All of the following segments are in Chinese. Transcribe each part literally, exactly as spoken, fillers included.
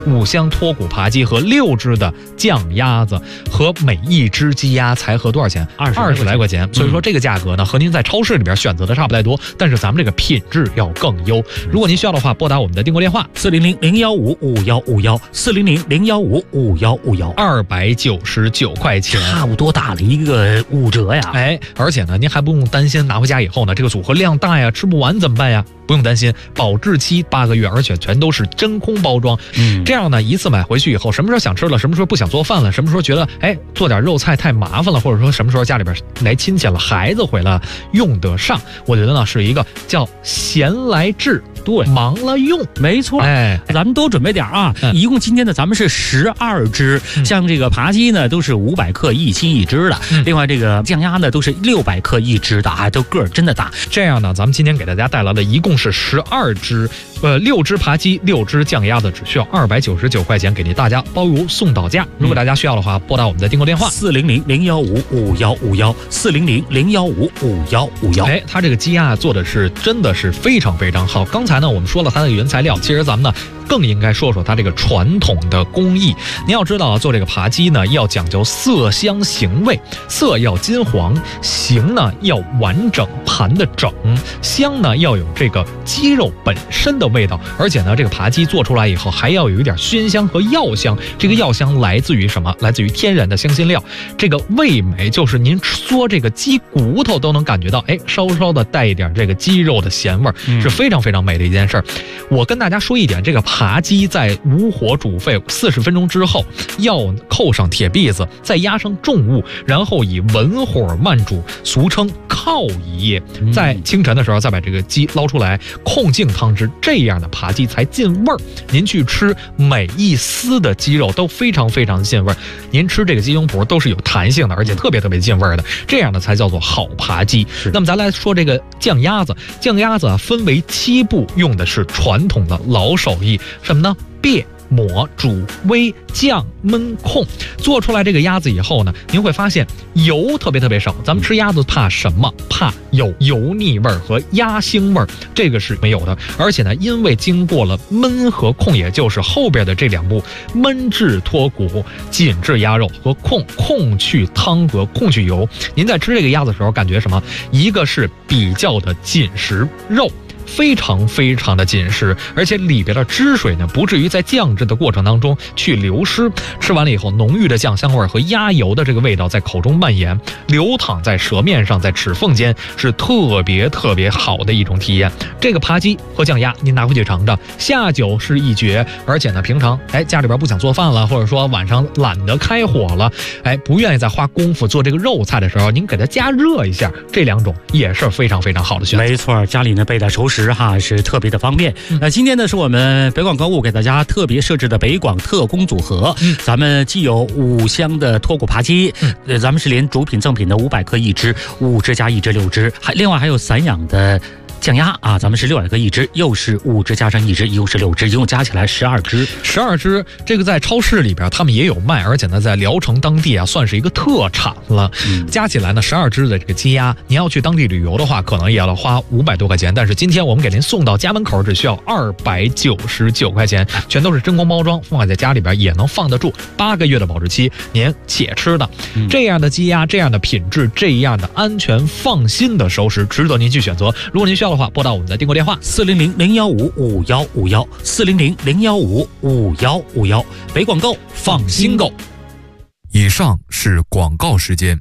五香脱骨扒鸡和六只的酱鸭子，和每一只鸡鸭才合多少钱？ 二十二十来块钱。 嗯、 所以说这个价格呢，和您在超市里边选择的差不太多，但是咱们这个品质要更优。如果您需要的话，拨打我们的订购电话四零零零幺五五幺五幺四零零零幺五五幺五幺， 二百九十九块钱， 差不多打了一个五折呀。 哎，而且呢，您还不用担心拿回家以后呢，这个组合量大呀，吃不完怎么办呀？不用担心，保质期八个月，而且全都是真空包装。 嗯， 这样呢，一次买回去以后，什么时候想吃了，什么时候不想做饭了，什么时候觉得哎做点肉菜太麻烦了，或者说什么时候家里边来亲戚了，孩子回来了，用得上。我觉得呢，是一个叫闲来治， 对， 忙了用， 没错。 哎， 咱们多准备点啊！嗯、一共今天呢，咱们是十二只，嗯、像这个扒鸡呢，都是五百克一斤一只的。嗯、另外这个酱鸭呢，都是六百克一只的啊，都个儿真的大。 这样呢，咱们今天给大家带来的一共是十二只，呃，六只扒鸡，六只酱鸭子，只需要二百九十九块钱，给您大家包邮送到家。如果大家需要的话，拨打我们的订购电话四零零零幺五五幺五幺四零零零幺五五幺五幺。 哎，它这个鸡鸭做的是真的是非常非常好。刚才呢，我们说了它的原材料，其实咱们呢更应该说说它这个传统的工艺。您要知道啊，做这个扒鸡呢，要讲究色香形味，色要金黄，形呢要完整，盘的整，香呢要有这个鸡肉本身的味道，而且呢，这个扒鸡做出来以后还要有一点熏香和药香。这个药香来自于什么？来自于天然的香辛料。这个味美就是您嗦这个鸡骨头都能感觉到，哎，稍稍的带一点这个鸡肉的咸味，是非常非常美的一件事儿。我跟大家说一点，这个扒鸡在无火煮沸四十分钟之后，要扣上铁篦子，再压上重物，然后以文火慢煮，俗称靠一夜。在清晨的时候再把这个鸡捞出来，控净汤汁，这样的扒鸡才进味儿。您去吃每一丝的鸡肉都非常非常进味儿，您吃这个鸡胸脯都是有弹性的，而且特别特别进味儿的，这样的才叫做好扒鸡。那么咱来说这个酱鸭子，酱鸭子啊分为七步，用的是传统的老手艺，什么呢？煸、抹、煮、煨、酱、焖、控，做出来这个鸭子以后呢，您会发现油特别特别少。咱们吃鸭子怕什么？怕有油腻味儿和鸭腥味儿，这个是没有的。而且呢，因为经过了焖和控，也就是后边的这两步，焖制脱骨、紧致鸭肉和控控去汤和控去油，您在吃这个鸭子的时候感觉什么？一个是比较的紧实，肉非常非常的紧实，而且里边的汁水呢，不至于在酱制的过程当中去流失。吃完了以后，浓郁的酱香味和鸭油的这个味道在口中蔓延，流淌在舌面上，在齿缝间，是特别特别好的一种体验。这个扒鸡和酱鸭，您拿回去尝尝，下酒是一绝。而且呢，平常哎家里边不想做饭了，或者说晚上懒得开火了，哎不愿意再花功夫做这个肉菜的时候，您给它加热一下，这两种也是非常非常好的选择。 没错，家里呢备点熟食哈是特别的方便。那、嗯、今天呢是我们北广购物给大家特别设置的北广特供组合，嗯、咱们既有五香的脱骨扒鸡，嗯、呃，咱们是连主品赠品的五百克一只，五只加一只六只，还另外还有散养的酱鸭啊，咱们是六百克一只，又是五只加上一只，一共是六只，一共加起来十二只。 十二只，这个在超市里边他们也有卖，而且呢，在聊城当地啊，算是一个特产了。嗯、加起来呢，十二只的这个鸡鸭，您要去当地旅游的话，可能也要花五百多块钱。但是今天我们给您送到家门口，只需要二百九十九块钱，全都是真空包装，放在家里边也能放得住，八个月的保质期，您且吃的。嗯、这样的鸡鸭，这样的品质，这样的安全放心的熟食，值得您去选择。如果您需要的话，拨打我们的订购电话四零零零幺五五幺五幺四零零零幺五五幺五幺，北广购放心购。 以上是广告时间。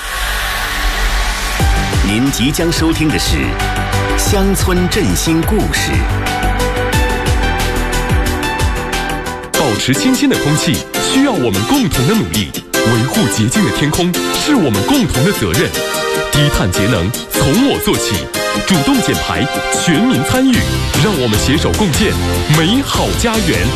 您即将收听的是乡村振兴故事。 保持清新的空气需要我们共同的努力，维护洁净的天空是我们共同的责任。低碳节能从我做起，主动减排，全民参与，让我们携手共建美好家园。